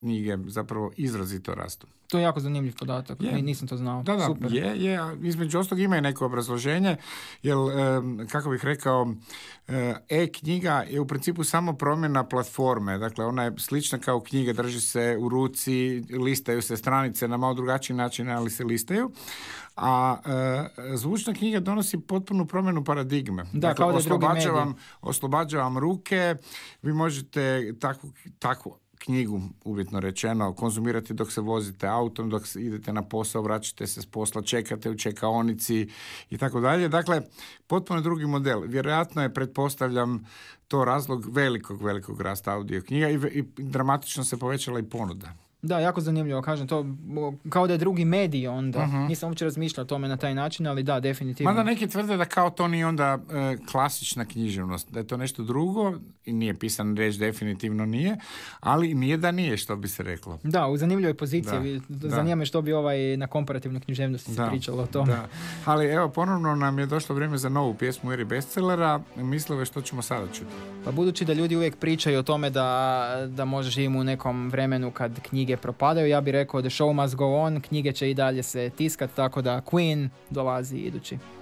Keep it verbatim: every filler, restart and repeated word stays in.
knjige zapravo izrazito rastu. To je jako zanimljiv podatak, je. Nisam to znao. Da, da, Super. je, je, između ostalog ima i neko obrazloženje, jer, kako bih rekao, e-knjiga je u principu samo promjena platforme, dakle ona je slična kao knjige, drži se u ruci, listaju se stranice na malo drugačiji način, ali se listaju, a e, zvučna knjiga donosi potpunu promjenu paradigme. Da, dakle, kao da oslobađa vam, oslobađa vam ruke, vi možete takvu, takvu knjigu, uvjetno rečeno, konzumirati dok se vozite autom, dok idete na posao, vraćate se s posla, čekate u čekaonici i tako dalje. Dakle, potpuno drugi model. Vjerojatno je, pretpostavljam, to razlog velikog, velikog rasta audio knjiga i, i dramatično se povećala i ponuda. Da, jako zanimljivo, kažem to, kao da je drugi medij onda. Uh-huh. Nisam uopće razmišljao o tome na taj način, ali da, definitivno. Mada neki tvrde da kao to nije onda e, klasična književnost, da je to nešto drugo i nije pisan reč, definitivno nije, ali nije da nije, što bi se reklo. Da, u zanimljivoj poziciji. Da, zanima me što bi ovaj na komparativnoj književnosti se pričalo o tome. Da. Ali evo, ponovno nam je došlo vrijeme za novu pjesmu u eri bestsellera. Mislove što ćemo sada čuti? Pa budući da ljudi uvijek pričaju o tome da, da možda živimo u nekom vremenu kad knjige propadaju, ja bih rekao The Show Must Go On, knjige će i dalje se tiskat, tako da Queen dolazi idući.